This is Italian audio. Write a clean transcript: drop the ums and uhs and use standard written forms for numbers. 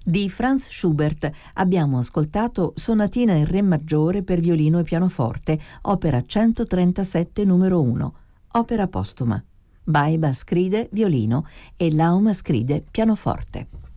Di Franz Schubert abbiamo ascoltato Sonatina in Re maggiore per violino e pianoforte, opera 137 numero 1, opera postuma. Baiba scride violino e Lauma scride pianoforte.